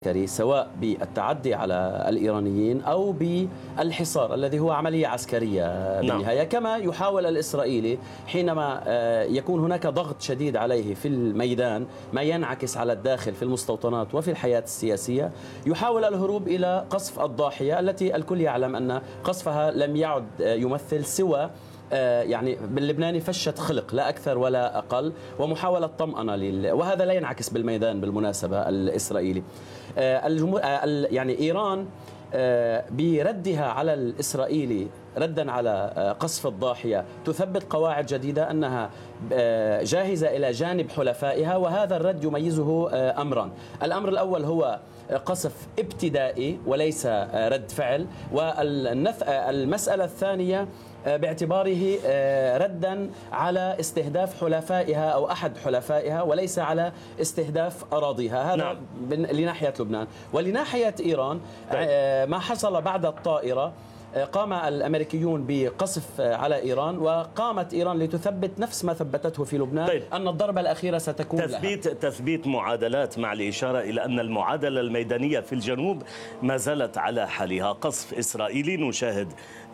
سواء بالتعدي على الإيرانيين أو بالحصار الذي هو عملية عسكرية بالنهاية. كما يحاول الإسرائيلي حينما يكون هناك ضغط شديد عليه في الميدان، ما ينعكس على الداخل في المستوطنات وفي الحياة السياسية، يحاول الهروب إلى قصف الضاحية التي الكل يعلم أن قصفها لم يعد يمثل سوى يعني باللبناني فشة خلق لا أكثر ولا أقل، ومحاولة طمأنة وهذا لا ينعكس بالميدان بالمناسبة الإسرائيلي. يعني إيران بردها على الإسرائيلي ردا على قصف الضاحية تثبت قواعد جديدة أنها جاهزة إلى جانب حلفائها، وهذا الرد يميزه أمران. الأمر الأول هو قصف ابتدائي وليس رد فعل، والمسألة الثانية باعتباره ردا على استهداف حلفائها أو أحد حلفائها وليس على استهداف أراضيها. هذا لناحية لبنان. ولناحية إيران ما حصل بعد الطائرة، قام الأمريكيون بقصف على إيران، وقامت إيران لتثبت نفس ما ثبتته في لبنان أن الضربة الأخيرة ستكون تثبيت معادلات، مع الإشارة إلى أن المعادلة الميدانية في الجنوب ما زالت على حالها. قصف إسرائيلي، نشاهد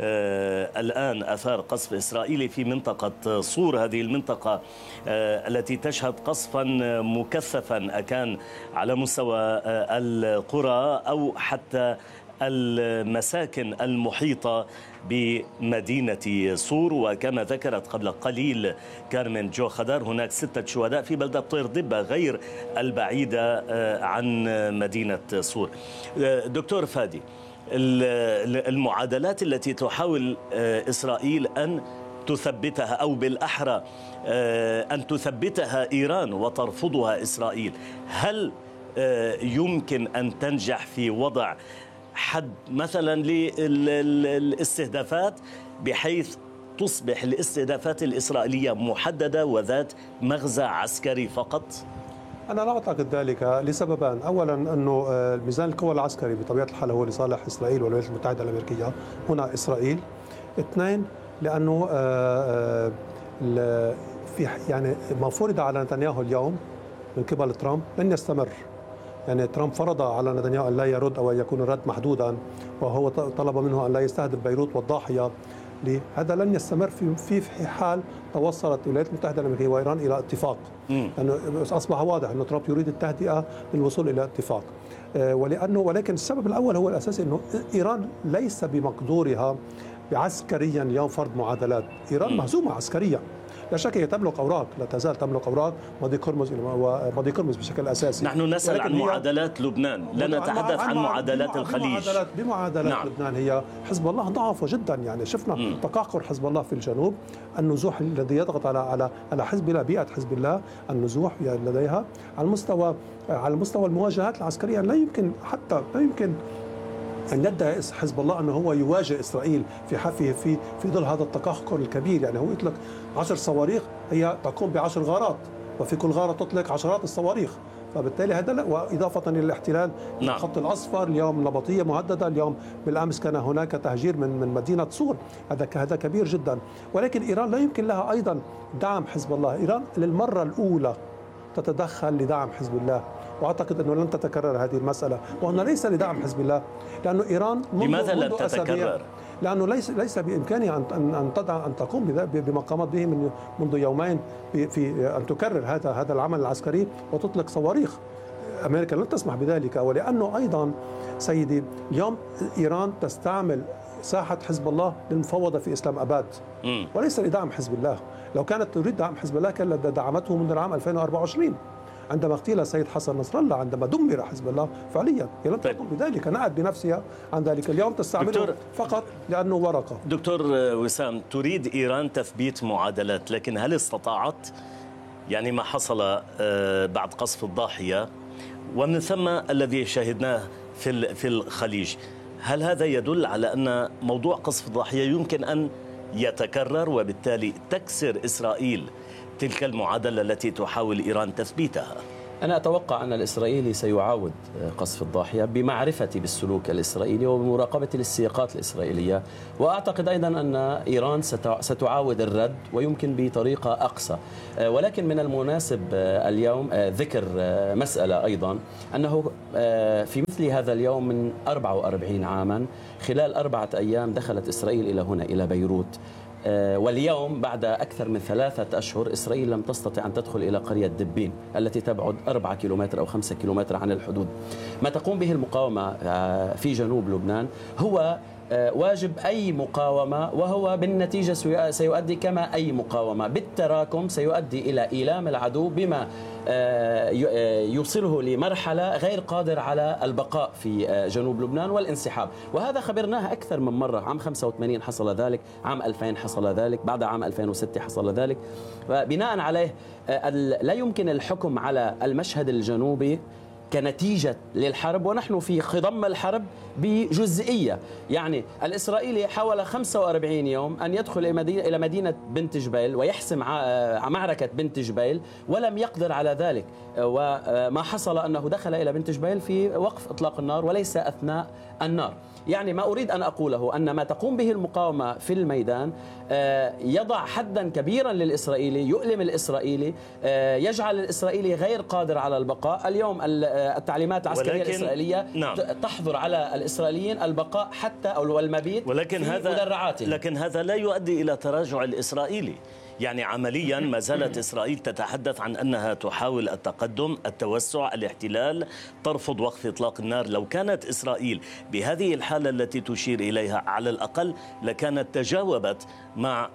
الآن أثار قصف إسرائيلي في منطقة صور، هذه المنطقة التي تشهد قصفا مكثفا أكان على مستوى القرى أو حتى المساكن المحيطة بمدينة صور. وكما ذكرت قبل قليل كارمن جو خدار، هناك 6 شهداء في بلدة طير دبة غير البعيدة عن مدينة صور. دكتور فادي، المعادلات التي تحاول إسرائيل أن تثبتها، أو بالأحرى أن تثبتها إيران وترفضها إسرائيل، هل يمكن أن تنجح في وضع حد مثلا للاستهدافات بحيث تصبح الاستهدافات الإسرائيلية محددة وذات مغزى عسكري فقط؟ أنا لا أعتقد ذلك لسببان. أولا أنه ميزان القوى العسكري بطبيعة الحال هو لصالح إسرائيل والولايات المتحدة الأمريكية، هنا إسرائيل. 2، لأنه في يعني ما فرض على نتنياهو اليوم من قبل ترامب لن يستمر. يعني ترامب فرض على نتنياهو أن لا يرد أو أن يكون الرد محدودا، وهو طلب منه أن لا يستهدف بيروت والضاحية. هذا لن يستمر في حال توصلت الولايات المتحدة الأمريكية وإيران إلى اتفاق، لأنه أصبح واضح أن ترامب يريد التهدئة للوصول إلى اتفاق. ولكن السبب الأول هو الأساسي أنه إيران ليس بمقدورها عسكريا اليوم فرض معادلات. إيران مهزومة عسكريا لا شك، هي تملك أوراق، لا تزال تملك أوراق مضيق هرمز بشكل أساسي. نحن نسأل عن معادلات لبنان، لا نتحدث عن معادلات الخليج. بمعادلات لبنان هي حزب الله ضعف جدا. يعني شفنا تقهقر حزب الله في الجنوب، النزوح الذي يضغط على حزب الله، بيئة حزب الله، النزوح لديها على مستوى المواجهات العسكرية. لا يمكن أن يدعي حزب الله أنه هو يواجه إسرائيل في ظل هذا التقهقر الكبير. يعني هو يطلق 10 صواريخ، هي تقوم ب10 غارات، وفي كل غارة تطلق عشرات الصواريخ. فبالتالي هذا لا. وإضافة إلى الاحتلال، الخط الأصفر اليوم نبطية مهددة، اليوم بالأمس كان هناك تهجير من مدينة صور، هذا كبير جدا. ولكن إيران لا يمكن لها أيضا دعم حزب الله. إيران للمرة الأولى تتدخل لدعم حزب الله، وأعتقد أنه لن تتكرر هذه المسألة. وهنا ليس لدعم حزب الله، لأنه إيران لماذا لن تتكرر؟ لأنه ليس بإمكانها أن تقوم بما قامت به منذ يومين في أن تكرر هذا العمل العسكري وتطلق صواريخ. أمريكا لن تسمح بذلك. ولأنه أيضا سيدي اليوم إيران تستعمل ساحة حزب الله للمفاوضة في إسلام أباد وليس لدعم حزب الله. لو كانت تريد دعم حزب الله كانت دعمته منذ العام 2024 عندما اغتيل السيد حسن نصر الله، عندما دمر حزب الله فعليا. هي لم تقم بذلك، نأت بنفسها عن ذلك. اليوم تستعمله فقط لأنه ورقة. دكتور وسام، تريد إيران تثبيت معادلات، لكن هل استطاعت؟ يعني ما حصل بعد قصف الضاحية ومن ثم الذي شاهدناه في الخليج، هل هذا يدل على أن موضوع قصف الضاحية يمكن أن يتكرر، وبالتالي تكسر إسرائيل تلك المعادلة التي تحاول إيران تثبيتها؟ أنا أتوقع أن الإسرائيلي سيعاود قصف الضاحية بمعرفتي بالسلوك الإسرائيلي وبمراقبة السياقات الإسرائيلية، وأعتقد أيضا أن إيران ستعاود الرد ويمكن بطريقة أقصى. ولكن من المناسب اليوم ذكر مسألة أيضا، أنه في مثل هذا اليوم من 44 عاما خلال 4 أيام دخلت إسرائيل إلى هنا إلى بيروت، واليوم بعد أكثر من 3 أشهر إسرائيل لم تستطع أن تدخل إلى قرية دبين التي تبعد 4 كيلومتر أو 5 كيلومتر عن الحدود. ما تقوم به المقاومة في جنوب لبنان هو واجب أي مقاومة، وهو بالنتيجة سيؤدي كما أي مقاومة بالتراكم سيؤدي إلى إيلام العدو بما يوصله لمرحلة غير قادر على البقاء في جنوب لبنان والانسحاب. وهذا خبرناها أكثر من مرة، عام 85 حصل ذلك، عام 2000 حصل ذلك، بعد عام 2006 حصل ذلك. وبناء عليه لا يمكن الحكم على المشهد الجنوبي كنتيجة للحرب ونحن في خضم الحرب بجزئية. يعني الإسرائيلي حاول 45 يوم أن يدخل إلى مدينة بنت جبيل ويحسم معركة بنت جبيل ولم يقدر على ذلك، وما حصل أنه دخل إلى بنت جبيل في وقف إطلاق النار وليس أثناء النار. يعني ما أريد أن أقوله أن ما تقوم به المقاومة في الميدان يضع حدا كبيرا للإسرائيلي، يؤلم الإسرائيلي، يجعل الإسرائيلي غير قادر على البقاء. اليوم التعليمات العسكرية الإسرائيلية تحظر على الإسرائيليين البقاء حتى أو المبيت في مدرعاتهم. لكن هذا لا يؤدي إلى تراجع الإسرائيلي. يعني عمليا ما زالت إسرائيل تتحدث عن أنها تحاول التقدم، التوسع، الاحتلال، ترفض وقف إطلاق النار. لو كانت إسرائيل بهذه الحالة التي تشير إليها على الأقل لكانت تجاوبت مع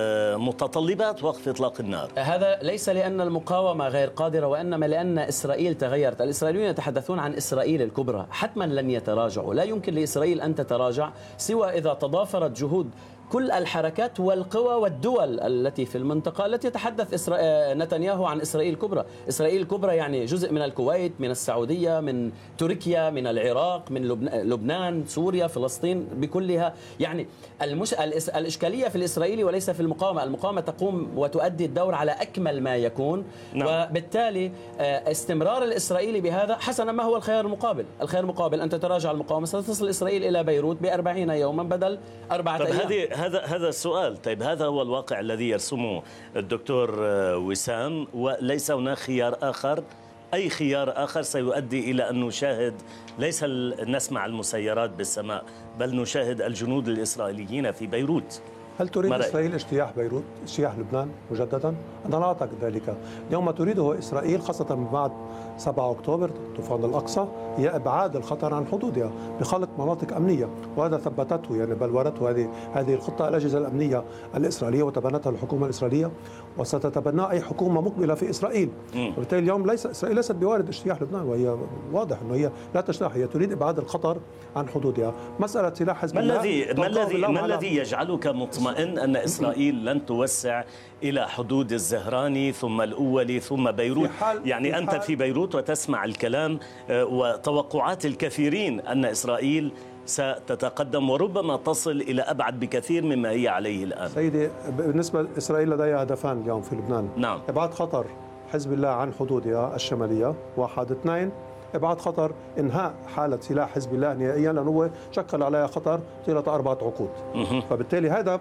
متطلبات وقف إطلاق النار. هذا ليس لأن المقاومة غير قادرة، وإنما لأن إسرائيل تغيرت. الإسرائيليون يتحدثون عن إسرائيل الكبرى، حتما لن يتراجعوا. لا يمكن لإسرائيل أن تتراجع سوى إذا تضافرت جهود كل الحركات والقوى والدول التي في المنطقة التي يتحدث نتنياهو عن إسرائيل الكبرى. إسرائيل الكبرى يعني جزء من الكويت، من السعودية، من تركيا، من العراق، من لبنان، سوريا، فلسطين بكلها. يعني الإشكالية في الإسرائيلي وليس في المقاومة. المقاومة تقوم وتؤدي الدور على أكمل ما يكون. وبالتالي استمرار الإسرائيلي بهذا حسنا. ما هو الخيار المقابل؟ الخيار المقابل أن تتراجع المقاومة، ستصل إسرائيل إلى بيروت ب40 يوما بدل 4 أيام. هذا السؤال. طيب هذا هو الواقع الذي يرسمه الدكتور وسام، وليس هناك خيار آخر. أي خيار آخر سيؤدي إلى أن نشاهد ليس نسمع المسيرات بالسماء، بل نشاهد الجنود الإسرائيليين في بيروت. هل تريد إسرائيل اجتياح بيروت، اجتياح لبنان مجددا؟ أنا لا أعتقد ذلك. اليوم ما تريده إسرائيل خاصة من بعد 7 أكتوبر طوفان الأقصى هي إبعاد الخطر عن حدودها بخلق مناطق أمنية، وهذا ثبتته يعني بلورته هذه الخطة الأجهزة الأمنية الإسرائيلية وتبنتها الحكومة الإسرائيلية وستتبنى أي حكومة مقبلة في إسرائيل. وبالتالي اليوم إسرائيل ليست بوارد اجتياح لبنان، وهي واضح أنه هي لا تجتاح، هي تريد إبعاد الخطر عن حدودها. مسألة سلاح حزب الله ما الذي يجعلك مطمئن أن إسرائيل لن توسع إلى حدود الزهراني ثم الأولي ثم بيروت؟ يعني أنت في بيروت وتسمع الكلام وتوقعات الكثيرين أن إسرائيل ستتقدم وربما تصل إلى أبعد بكثير مما هي عليه الآن. سيدي، بالنسبة لإسرائيل لديها هدفان اليوم في لبنان. نعم. إبعاد خطر حزب الله عن حدودها الشمالية 1، 2 إبعاد خطر إنهاء حالة سلاح حزب الله نهائيا، لأنه هو شكل عليها خطر طيلة 4 عقود. فبالتالي هذا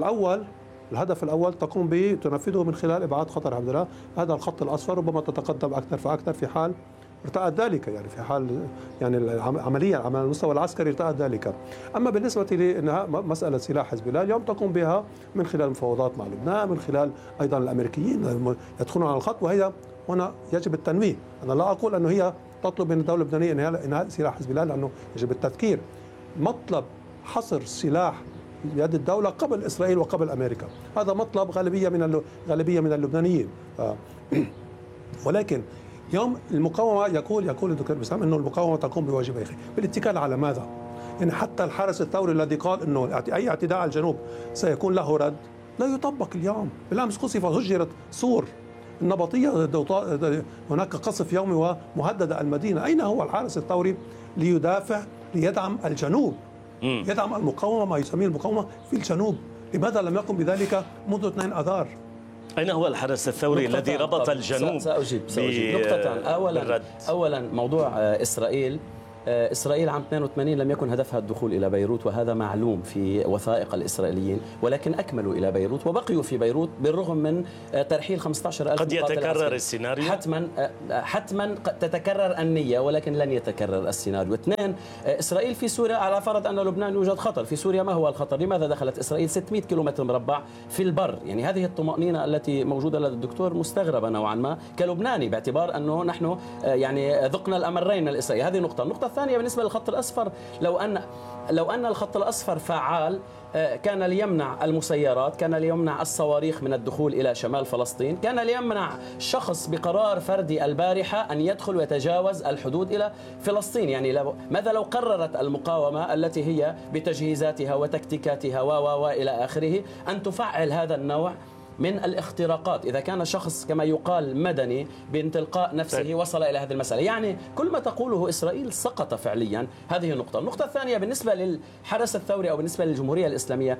الهدف الأول تقوم به تنفذه من خلال إبعاد خطر حزب الله. هذا الخط الأصفر ربما تتقدم أكثر فأكثر في حال ارتأت ذلك، يعني في حال يعني عمليا على المستوى العسكري ارتأت ذلك. أما بالنسبة لإنهاء مسألة سلاح حزب الله اليوم تقوم بها من خلال مفاوضات مع لبنان، من خلال أيضا الأمريكيين يدخلون على الخط، وهي هنا يجب التنويه. أنا لا أقول أنه هي تطلب من الدولة اللبنانية إنهاء سلاح حزب الله، لأنه يجب التذكير مطلب حصر سلاح بيد الدولة قبل إسرائيل وقبل أمريكا. هذا مطلب غالبية من اللبنانيين. ولكن يوم المقاومة يقول الدكتور وسام أنه المقاومة تقوم بواجبها بالاتكال على ماذا؟ يعني حتى الحرس الثوري الذي قال أنه أي اعتداء على الجنوب سيكون له رد لا يطبق اليوم. بالأمس قصف هجرت سور النبطية، هناك قصف يومي ومهددة المدينة. أين هو الحرس الثوري ليدافع ليدعم الجنوب، يدعم المقاومة، ما يسميه المقاومة في الجنوب؟ لماذا لم يقم بذلك منذ 2 آذار؟ أين هو الحرس الثوري الذي ربط الجنوب؟ سأجيب نقطتان. أولا موضوع إسرائيل. إسرائيل عام 82 لم يكن هدفها الدخول إلى بيروت، وهذا معلوم في وثائق الإسرائيليين، ولكن أكملوا إلى بيروت وبقيوا في بيروت بالرغم من ترحيل 15,000 قد يتكرر السيناريو؟ حتما تتكرر النية، ولكن لن يتكرر السيناريو. اثنين، إسرائيل في سوريا، على فرض أن لبنان يوجد خطر في سوريا، ما هو الخطر؟ لماذا دخلت إسرائيل 600 كيلومتر مربع في البر؟ يعني هذه الطمأنينة التي موجودة لدى الدكتور مستغربة نوعا ما كلبناني، باعتبار أنه نحن يعني ذقنا الأمرين الإسرائيلي. هذه نقطة. النقطة الثانية بالنسبة للخط الأصفر، لو أن الخط الأصفر فعال كان ليمنع المسيرات، كان ليمنع الصواريخ من الدخول إلى شمال فلسطين، كان ليمنع شخص بقرار فردي البارحة أن يدخل ويتجاوز الحدود إلى فلسطين. يعني ماذا لو قررت المقاومة التي هي بتجهيزاتها وتكتيكاتها وإلى آخره أن تفعل هذا النوع من الاختراقات، إذا كان شخص كما يقال مدني بين تلقاء نفسه وصل إلى هذه المسألة؟ يعني كل ما تقوله إسرائيل سقط فعليا. هذه النقطة. النقطة الثانية بالنسبة للحرس الثوري أو بالنسبة للجمهورية الإسلامية،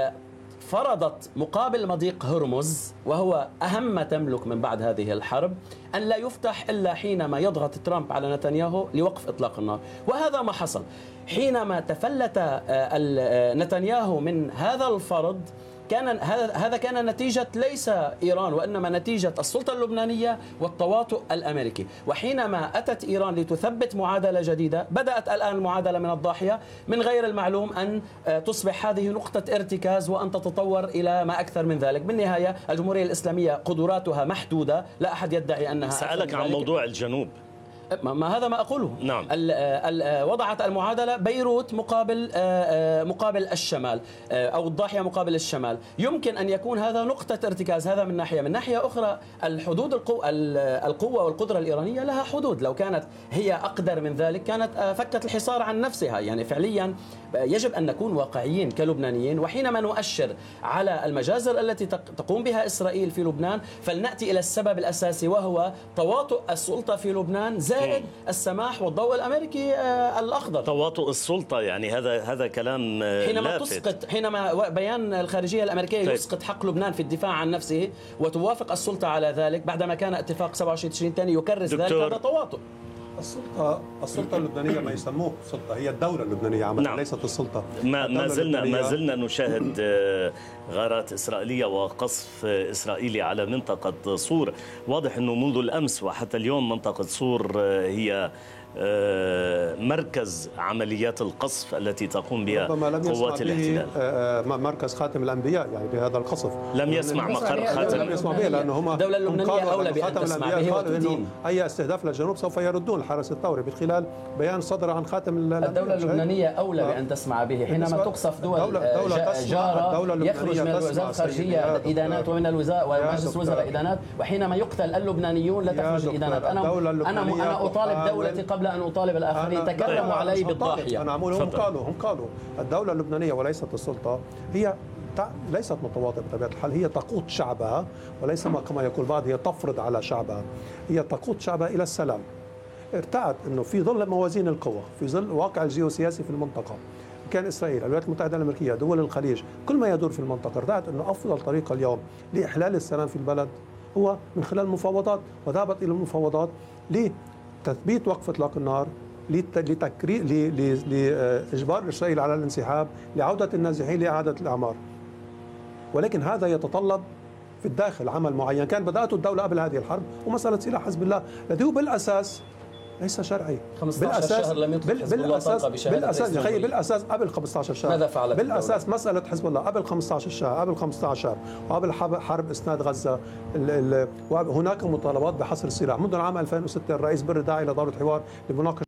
فرضت مقابل مضيق هرمز، وهو أهم ما تملك من بعد هذه الحرب، أن لا يفتح إلا حينما يضغط ترامب على نتنياهو لوقف إطلاق النار. وهذا ما حصل. حينما تفلت نتنياهو من هذا الفرض، هذا كان نتيجة ليس إيران، وإنما نتيجة السلطة اللبنانية والتواطؤ الأمريكي. وحينما أتت إيران لتثبت معادلة جديدة، بدأت الآن المعادلة من الضاحية، من غير المعلوم أن تصبح هذه نقطة ارتكاز وأن تتطور إلى ما أكثر من ذلك. بالنهاية الجمهورية الإسلامية قدراتها محدودة، لا أحد يدعي أنها. سألك عن موضوع الجنوب. ما هذا ما أقوله. نعم. وضعت المعادلة بيروت مقابل الشمال، أو الضاحية مقابل الشمال. يمكن أن يكون هذا نقطة ارتكاز، هذا من ناحية. من ناحية أخرى الحدود، القوة والقدرة الإيرانية لها حدود. لو كانت هي أقدر من ذلك كانت فكت الحصار عن نفسها. يعني فعليا يجب أن نكون واقعيين كلبنانيين، وحينما نؤشر على المجازر التي تقوم بها إسرائيل في لبنان فلنأتي إلى السبب الأساسي، وهو تواطؤ السلطة في لبنان زائد السماح والضوء الأمريكي الأخضر. تواطؤ السلطة، يعني هذا كلام حينما بيان الخارجية الأمريكية يسقط حق لبنان في الدفاع عن نفسه وتوافق السلطة على ذلك، بعدما كان اتفاق 27 تشرين الثاني يكرس ذلك، هذا تواطؤ. السلطة اللبنانية ما يسموه سلطة، هي الدولة اللبنانية عملا. نعم. ليست السلطة. ما زلنا نشاهد غارات إسرائيلية وقصف إسرائيلي على منطقة صور. واضح أنه منذ الأمس وحتى اليوم منطقة صور هي مركز عمليات القصف التي تقوم بها قوات الاحتلال. مركز خاتم الأنبياء يعني بهذا القصف لم يسمع مقر خاتم. لم يسمع به، لأنه هم الدولة اللبنانية أولى بأن تسمع به وتدين. أي استهداف للجنوب سوف يردون الحرس الثوري من خلال بيان صدر عن خاتم الأنبياء. الدولة اللبنانية أولى بأن تسمع به. حينما تقصف دول جارة يخرج من وزارة الخارجية إدانات، ومن الوزارة ومجلس الوزراء إدانات، وحينما يقتل اللبنانيون لا تخرج إدانات. أنا أطالب دولتي قبل أن أطالب الآخرين. تكلموا علي بالضاحية. أنا هم قالوا الدولة اللبنانية وليست السلطة هي ليست متواطئة بطبيعة الحال، هي تقود شعبها، وليس كما يقول بعض هي تفرض على شعبها، هي تقود شعبها إلى السلام. ارتأت أنه في ظل موازين القوى، في ظل الواقع الجيوسياسي في المنطقة، كان إسرائيل، الولايات المتحدة الأمريكية، دول الخليج، كل ما يدور في المنطقة، ارتأت أنه أفضل طريقة اليوم لإحلال السلام في البلد هو من خلال المفاوضات، وذهبت إلى المفاوضات لتثبيت وقف إطلاق النار، لإجبار إسرائيل على الانسحاب، لعودة النازحين، لإعادة الأعمار. ولكن هذا يتطلب في الداخل عمل معين. كان بدأته الدولة قبل هذه الحرب ومسألة سلاح حزب الله الذي هو بالأساس ليس شرعي. 15 شهر لم يطلق حزب الله طلقة بشهادة بالأساس قبل 15 شهر. ماذا فعلت بالأساس مسألة حزب الله قبل 15 شهر وقبل حرب إسناد غزة وهناك مطالبات بحصر السلاح. منذ العام 2006 الرئيس بري داعي إلى دورة حوار لمناقشة.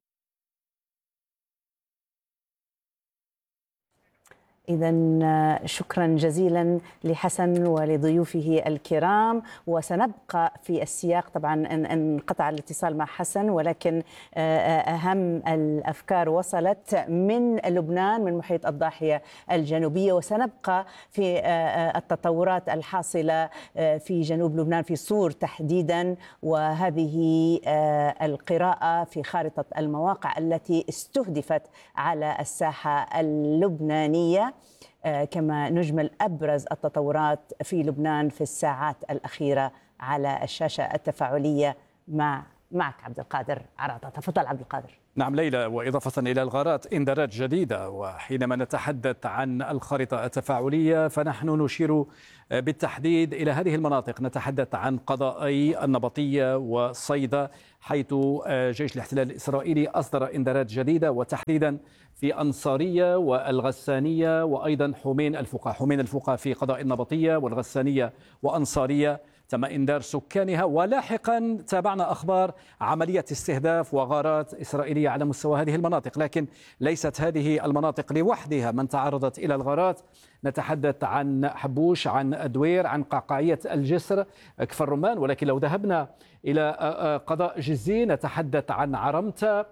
إذا شكرا جزيلا لحسن ولضيوفه الكرام، وسنبقى في السياق. طبعا انقطع الاتصال مع حسن، ولكن أهم الأفكار وصلت من لبنان، من محيط الضاحية الجنوبية، وسنبقى في التطورات الحاصلة في جنوب لبنان في صور تحديدا، وهذه القراءة في خارطة المواقع التي استهدفت على الساحة اللبنانية. الإسرائيلية، كما نجمل أبرز التطورات في لبنان في الساعات الأخيرة على الشاشة التفاعلية معك عبد القادر عراطة. تفضل عبد القادر. نعم ليلى، وإضافة إلى الغارات إنذارات جديدة. وحينما نتحدث عن الخريطة التفاعلية فنحن نشير بالتحديد إلى هذه المناطق. نتحدث عن قضائي النبطية وصيدا، حيث جيش الاحتلال الإسرائيلي أصدر إنذارات جديدة، وتحديدا في أنصارية والغسانية وأيضا حمين الفقا في قضاء النبطية والغسانية وأنصارية تم إنذار سكانها. ولاحقا تابعنا أخبار عملية استهداف وغارات إسرائيلية على مستوى هذه المناطق، لكن ليست هذه المناطق لوحدها من تعرضت إلى الغارات. نتحدث عن حبوش، عن أدوير، عن قعقاعية الجسر، كفر رمان. ولكن لو ذهبنا إلى قضاء جزي نتحدث عن عرمتة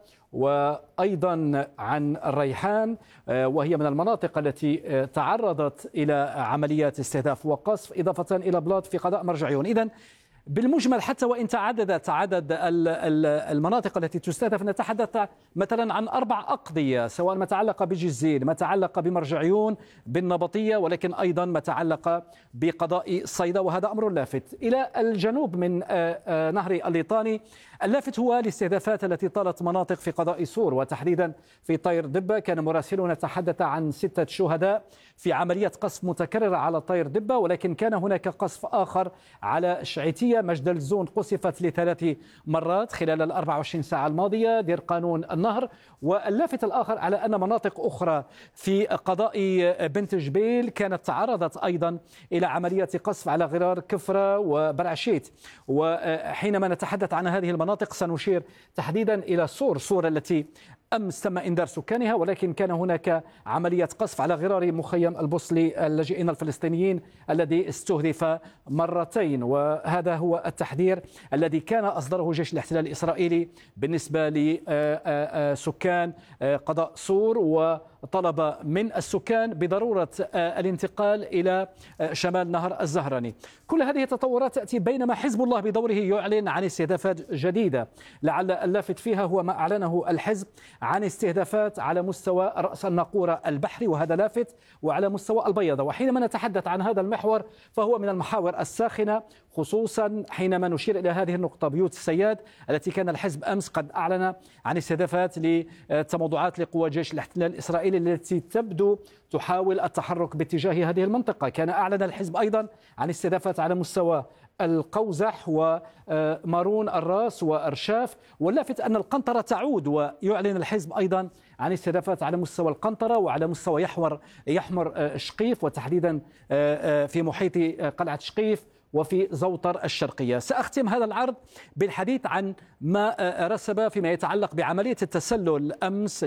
وأيضا عن الريحان، وهي من المناطق التي تعرضت إلى عمليات استهداف وقصف، إضافة إلى بلاط في قضاء مرجعيون. إذن بالمجمل حتى وإن تعددت عدد المناطق التي تستهدف، نتحدث مثلا عن 4 أقضية، سواء ما تعلق بجزين، ما تعلق بمرجعيون، بالنبطية، ولكن أيضا ما تعلق بقضاء صيدا. وهذا أمر لافت. إلى الجنوب من نهر الليطاني، اللافت هو الاستهدافات التي طالت مناطق في قضاء سور، وتحديدا في طير دبة. كان مراسلنا تحدث عن 6 شهداء في عملية قصف متكررة على طير دبة، ولكن كان هناك قصف آخر على شعيتية. مجدل زون قصفت ل3 مرات خلال 24 ساعة الماضية، دير قانون النهر. واللافت الآخر على أن مناطق أخرى في قضاء بنت جبيل كانت تعرضت أيضا إلى عملية قصف على غرار كفرة وبرعشيت. وحينما نتحدث عن هذه المناطق سنشير تحديدا إلى صور التي أمس تم إنذار سكانها، ولكن كان هناك عملية قصف على غرار مخيم البوصلي اللاجئين الفلسطينيين الذي استهدف مرتين. وهذا هو التحذير الذي كان أصدره جيش الاحتلال الإسرائيلي بالنسبة لسكان قضاء صور، وطلب من السكان بضرورة الانتقال إلى شمال نهر الزهراني. كل هذه التطورات تأتي بينما حزب الله بدوره يعلن عن استهدافات جديدة. لعل اللافت فيها هو ما أعلنه الحزب عن استهدافات على مستوى رأس الناقورة البحري، وهذا لافت، وعلى مستوى البيضة. وحينما نتحدث عن هذا المحور فهو من المحاور الساخنة، خصوصا حينما نشير إلى هذه النقطة، بيوت السياد التي كان الحزب أمس قد أعلن عن استهدافات لتموضعات لقوى جيش الاحتلال الإسرائيلي التي تبدو تحاول التحرك باتجاه هذه المنطقة. كان أعلن الحزب أيضا عن استهدافات على مستوى القوزح ومارون الراس وأرشاف. واللافت أن القنطرة تعود، ويعلن الحزب أيضا عن استهدافات على مستوى القنطرة وعلى مستوى يحمر شقيف، وتحديدا في محيط قلعة شقيف وفي زوطر الشرقية. سأختم هذا العرض بالحديث عن ما رسب فيما يتعلق بعملية التسلل أمس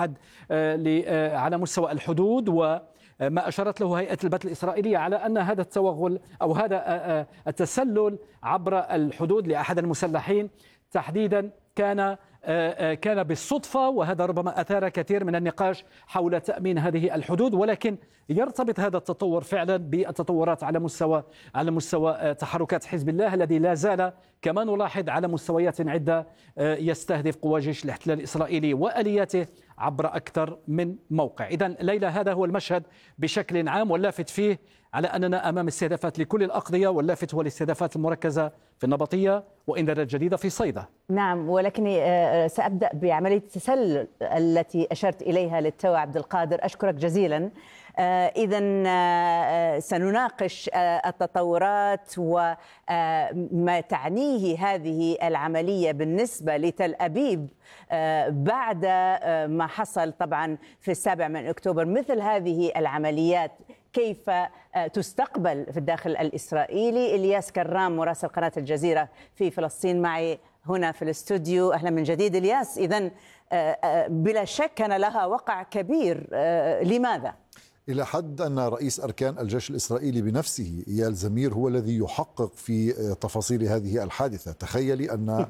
على مستوى الحدود، وما أشارت له هيئة البث الإسرائيلية على أن هذا التوغل أو هذا التسلل عبر الحدود لأحد المسلحين تحديدا كان بالصدفة، وهذا ربما أثار كثير من النقاش حول تأمين هذه الحدود. ولكن يرتبط هذا التطور فعلا بالتطورات على مستوى تحركات حزب الله الذي لا زال كما نلاحظ على مستويات عدة يستهدف قوى جيش الاحتلال الإسرائيلي وآلياته عبر أكثر من موقع. إذن ليلى، هذا هو المشهد بشكل عام، واللافت فيه على أننا أمام استهدافات لكل الأقضية، واللافت هو الاستهدافات المركزة في النبطية وإنذارات جديدة في صيدا. نعم، ولكني سأبدأ بعملية التسلل التي أشرت إليها للتو عبد القادر. أشكرك جزيلا. إذن سنناقش التطورات وما تعنيه هذه العملية بالنسبة لتل أبيب بعد ما حصل طبعا في 7 أكتوبر. مثل هذه العمليات كيف تستقبل في الداخل الإسرائيلي؟ إلياس كرام مراسل قناة الجزيرة في فلسطين معي هنا في الاستوديو. أهلا من جديد إلياس. إذن بلا شك كان لها وقع كبير، لماذا؟ إلى حد أن رئيس أركان الجيش الإسرائيلي بنفسه إيال زمير هو الذي يحقق في تفاصيل هذه الحادثة. تخيلي أن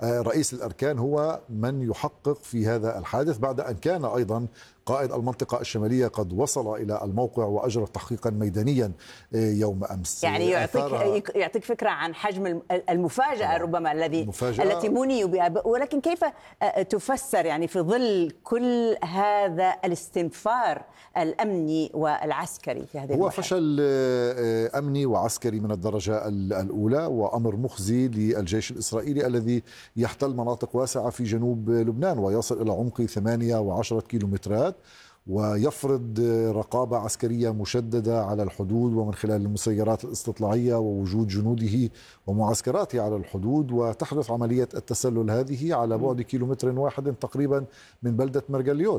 رئيس الأركان هو من يحقق في هذا الحادث، بعد أن كان أيضا قائد المنطقة الشمالية قد وصل إلى الموقع وأجرى تحقيقا ميدانيا يوم أمس. يعني يعطيك فكرة عن حجم المفاجأة ربما التي منيوا بها، ولكن كيف تفسر يعني في ظل كل هذا الاستنفار الأمني والعسكري في هذه هو المرحلة؟ فشل أمني وعسكري من الدرجة الأولى، وأمر مخزي للجيش الإسرائيلي الذي يحتل مناطق واسعة في جنوب لبنان ويصل إلى عمق 8 و10 كيلومترات، ويفرض رقابة عسكرية مشددة على الحدود ومن خلال المسيرات الاستطلاعية ووجود جنوده ومعسكراته على الحدود، وتحدث عملية التسلل هذه على بعد 1 كيلومتر تقريبا من بلدة مرجليوت.